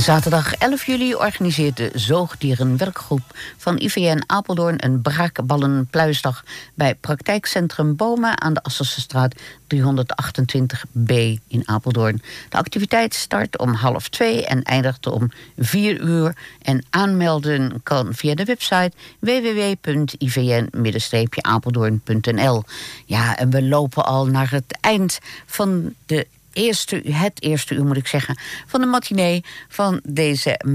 Zaterdag 11 juli organiseert de zoogdierenwerkgroep van IVN Apeldoorn een braakballenpluisdag bij praktijkcentrum Boma aan de Asselsestraat 328B in Apeldoorn. De activiteit start om 1:30 en eindigt om 4:00 en aanmelden kan via de website www.ivn-apeldoorn.nl. Ja, en we lopen al naar het eind van het eerste uur moet ik zeggen, van de matinee van deze